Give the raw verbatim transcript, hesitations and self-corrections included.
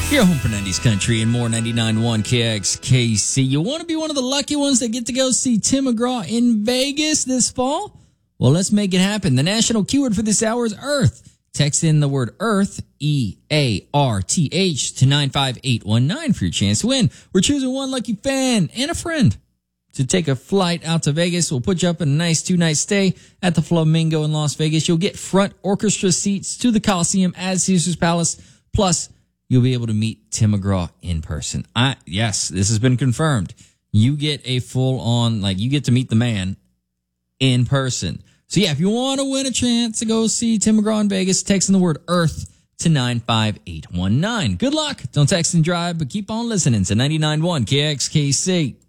Your home for nineties country and more. Ninety-nine point one K X K C. You want to be one of the lucky ones that get to go see Tim McGraw in Vegas this fall? Well, let's make it happen. The national keyword for this hour is Earth. Text in the word Earth, E A R T H, to nine five eight one nine for your chance to win. We're choosing one lucky fan and a friend to take a flight out to Vegas. We'll put you up in a nice two-night stay at the Flamingo in Las Vegas. You'll get front orchestra seats to the Coliseum at Caesars Palace. Plus, you'll be able to meet Tim McGraw in person. I, yes, this has been confirmed. You get a full-on, like, you get to meet the man in person. So, yeah, if you want to win a chance to go see Tim McGraw in Vegas, text in the word Earth to nine five eight one nine. Good luck. Don't text and drive, but keep on listening to ninety-nine point one K X K C.